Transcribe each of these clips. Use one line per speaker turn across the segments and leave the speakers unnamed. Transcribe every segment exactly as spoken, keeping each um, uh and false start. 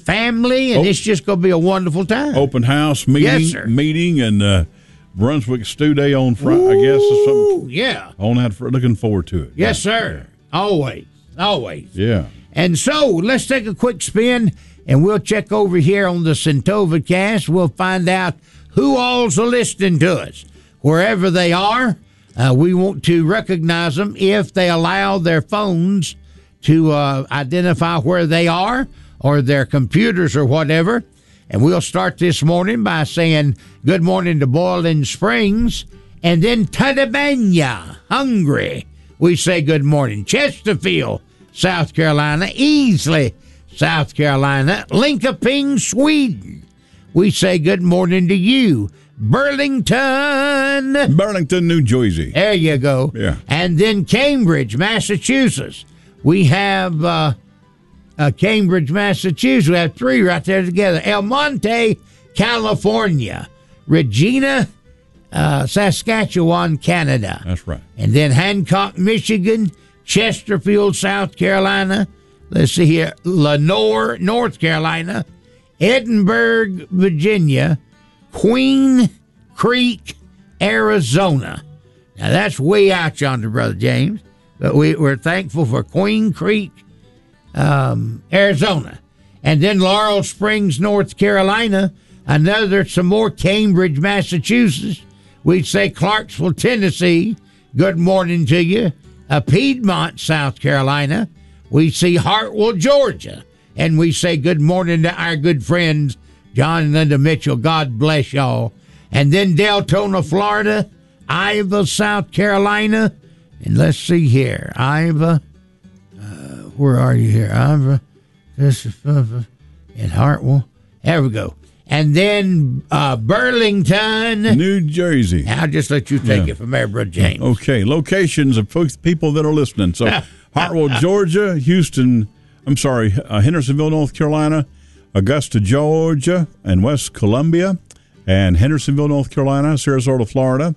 family, and oh. it's just going to be a wonderful time.
Open house meeting,
yes, sir.
meeting, and uh, Brunswick Stew Day on Friday. I guess or something.
Yeah,
on that. For, looking forward to it.
Yes, yeah. sir. Always, always.
Yeah.
And so let's take a quick spin, and we'll check over here on the Centova Cast. We'll find out who all's listening to us wherever they are. Uh, we want to recognize them if they allow their phones to uh, identify where they are, or their computers or whatever. And we'll start this morning by saying good morning to Boiling Springs, and then Tatabanya, Hungary. We say good morning. Chesterfield, South Carolina. Easley, South Carolina. Linkoping, Sweden. We say good morning to you. Burlington.
Burlington, New Jersey.
There you go.
Yeah.
And then Cambridge, Massachusetts. We have uh, uh, Cambridge, Massachusetts. We have three right there together. El Monte, California. Regina, uh, Saskatchewan, Canada.
That's right.
And then Hancock, Michigan. Chesterfield, South Carolina. Let's see here. Lenore, North Carolina. Edinburgh, Virginia. Queen Creek, Arizona. Now, that's way out yonder, Brother James. But we, we're thankful for Queen Creek, um, Arizona. And then Laurel Springs, North Carolina. Another, some more Cambridge, Massachusetts. We'd say Clarksville, Tennessee. Good morning to you. Uh, Piedmont, South Carolina. We see Hartwell, Georgia. And we say good morning to our good friends, John and Linda Mitchell. God bless y'all. And then Deltona, Florida. Iva, South Carolina. And let's see here. Iva. Uh, where are you here? Iva. This is and Hartwell. There we go. And then uh, Burlington,
New Jersey.
I'll just let you take
yeah.
it from there, Brother James.
Okay. Locations of people that are listening. So Hartwell, Georgia. Houston. I'm sorry. Uh, Hendersonville, North Carolina. Augusta, Georgia, and West Columbia, and Hendersonville, North Carolina, Sarasota, Florida,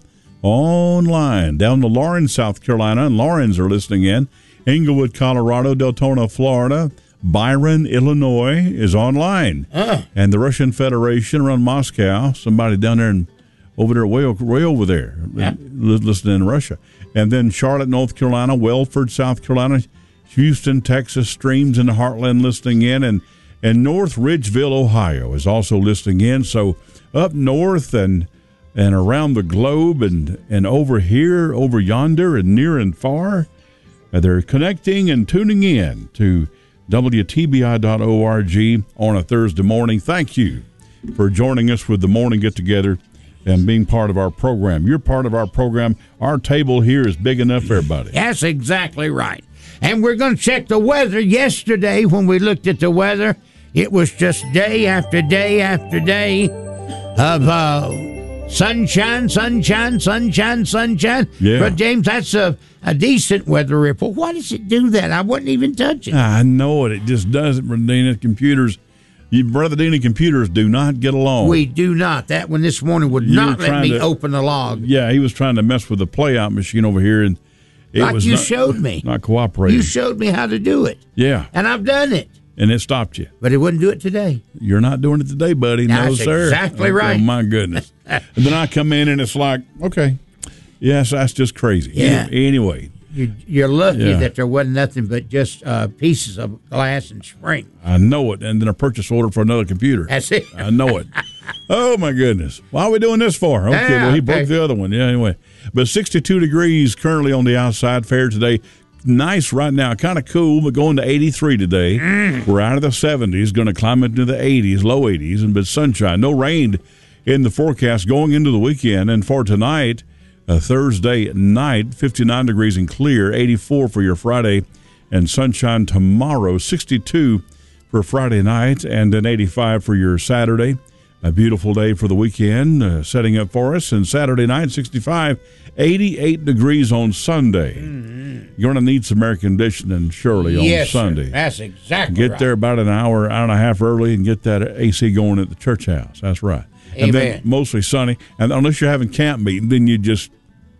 online, down to Lawrence, South Carolina, and Lawrence are listening in, Englewood, Colorado, Deltona, Florida, Byron, Illinois is online, uh. and the Russian Federation around Moscow, somebody down there and over there, way, way over there, yeah. listening in Russia, and then Charlotte, North Carolina, Welford, South Carolina, Houston, Texas, Streams in the Heartland listening in, and And North Ridgeville, Ohio is also listening in. So up north and and around the globe and, and over here, over yonder and near and far, uh, they're connecting and tuning in to W T B I dot org on a Thursday morning. Thank you for joining us with the Morning Get Together and being part of our program. You're part of our program. Our table here is big enough for everybody.
That's exactly right. And we're going to check the weather. Yesterday, when we looked at the weather, it was just day after day after day of uh, sunshine, sunshine, sunshine, sunshine.
Yeah.
But, James, that's a, a decent weather report. Why does it do that? I wouldn't even touch it.
I know it. It just doesn't, Brother Dina. Computers, you, Brother Dina, computers do not get along.
We do not. That one this morning would
you
not let me
to,
open the log.
Yeah, he was trying to mess with the play-out machine over here, and it
like
was
you
not,
showed me.
Not cooperating.
You showed me how to do it.
Yeah.
And I've done it.
And it stopped you.
But it wouldn't do it today.
You're not doing it today, buddy.
That's
no, sir.
exactly
oh,
right.
Oh, my goodness. And then I come in and it's like, okay, yes, that's just crazy.
Yeah.
Anyway.
You, you're lucky
yeah.
that there wasn't nothing but just uh, pieces of glass and spring.
I know it. And then a purchase order for another computer.
That's it.
I know it. Oh, my goodness. Why are we doing this for? Okay,
yeah,
well, he
okay.
broke the other one. Yeah, anyway. But sixty-two degrees currently on the outside fair today. Nice right now, kind of cool, but going to eighty-three today. Mm. We're out of the seventies, going to climb into the eighties, low eighties, and but sunshine. No rain in the forecast going into the weekend. And for tonight, uh, Thursday night, fifty-nine degrees and clear, eighty-four for your Friday, and sunshine tomorrow, sixty-two for Friday night, and then eighty-five for your Saturday. A beautiful day for the weekend uh, setting up for us. And Saturday night, sixty-five, eighty-eight degrees on Sunday. Mm-hmm. You're going to need some air conditioning, surely, on
yes,
Sunday.
Sir. That's exactly
Get
right.
there about an hour, hour and a half early and get that A C going at the church house. That's right.
Amen.
And then mostly sunny. And unless you're having camp meeting, then you just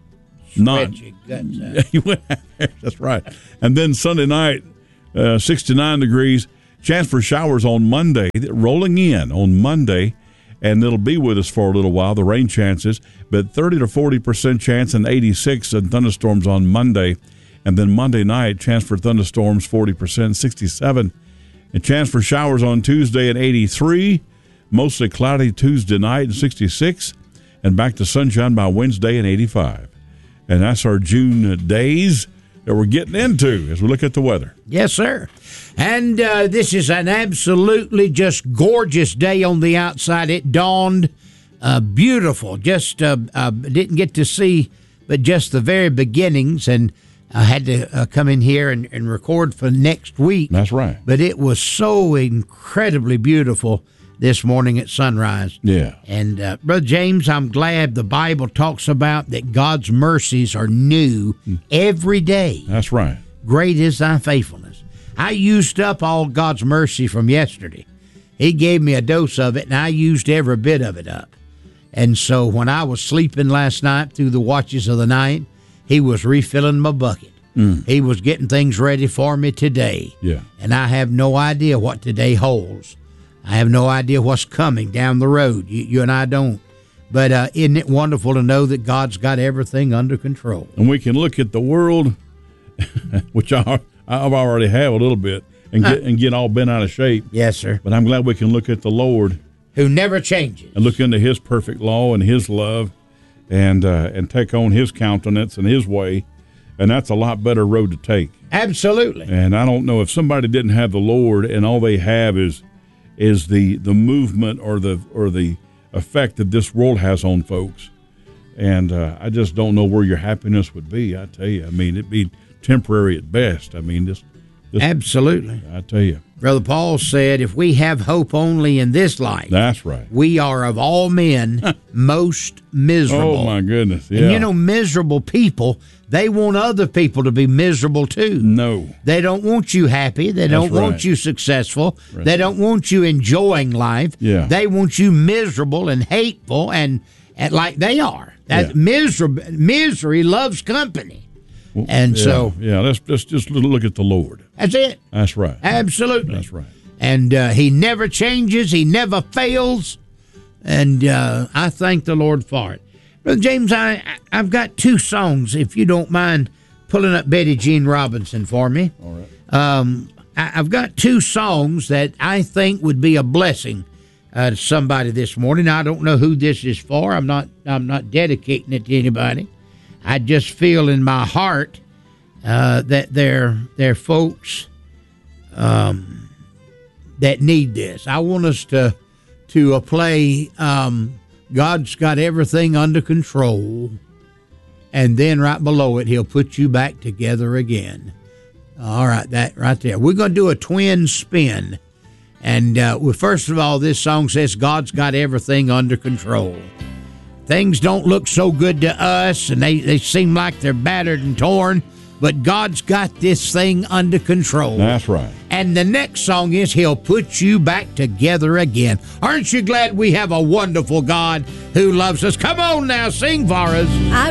not.
Your guts out.
That's right. And then Sunday night, uh, sixty-nine degrees. Chance for showers on Monday, rolling in on Monday, and it'll be with us for a little while, the rain chances, but thirty to forty percent chance and eighty-six in thunderstorms on Monday. And then Monday night, chance for thunderstorms, forty percent, sixty-seven. And chance for showers on Tuesday at eighty-three. Mostly cloudy Tuesday night and sixty-six. And back to sunshine by Wednesday and eighty-five. And that's our June days that we're getting into as we look at the weather.
Yes, sir. And uh, this is an absolutely just gorgeous day on the outside. It dawned uh, beautiful. Just uh, uh, didn't get to see but just the very beginnings, and I had to uh, come in here and, and record for next week.
That's right.
But it was so incredibly beautiful this morning at sunrise.
Yeah.
And, uh, Brother James, I'm glad the Bible talks about that God's mercies are new every day.
That's right.
Great is thy faithfulness. I used up all God's mercy from yesterday. He gave me a dose of it, and I used every bit of it up. And so when I was sleeping last night through the watches of the night, he was refilling my bucket. Mm. He was getting things ready for me today.
Yeah.
And I have no idea what today holds. I have no idea what's coming down the road. You, you and I don't. But uh, isn't it wonderful to know that God's got everything under control?
And we can look at the world, which I, I've already have a little bit, and get, and get all bent out of shape.
Yes, sir.
But I'm glad we can look at the Lord.
Who never changes.
And look into his perfect law and his love, and uh, and take on his countenance and his way. And that's a lot better road to take.
Absolutely.
And I don't know if somebody didn't have the Lord and all they have is is the, the movement or the or the effect that this world has on folks. And uh, I just don't know where your happiness would be, I tell you. I mean, it'd be temporary at best. I mean, this, this
Absolutely.
I tell you.
Brother Paul said, if we have hope only in this life,
that's right,
we are of all men most miserable.
Oh, my goodness. Yeah.
And you know, miserable people, they want other people to be miserable too.
No.
They don't want you happy. They don't
That's
want
right.
you successful.
Right.
They don't want you enjoying life.
Yeah.
They want you miserable and hateful and, and like they are. That
Yeah.
miserable, misery loves company.
Well,
And
yeah,
so-
yeah, let's, let's just look at the Lord.
That's it.
That's right.
Absolutely.
That's right.
And uh, he never changes. He never fails. And uh, I thank the Lord for it. Brother James, I, I've got two songs, if you don't mind pulling up Betty Jean Robinson for me.
All right.
Um, I, I've got two songs that I think would be a blessing uh, to somebody this morning. I don't know who this is for. I'm not I'm not dedicating it to anybody. I just feel in my heart uh, that they're, they're folks um, that need this. I want us to to uh, play um, God's Got Everything Under Control, and then right below it, he'll put you back together again. All right, that right there. We're going to do a twin spin. And uh, well, first of all, this song says God's got everything under control. Things don't look so good to us, and they, they seem like they're battered and torn, but God's got this thing under control.
That's right.
And the next song is He'll Put You Back Together Again. Aren't you glad we have a wonderful God who loves us? Come on now, sing for us.
I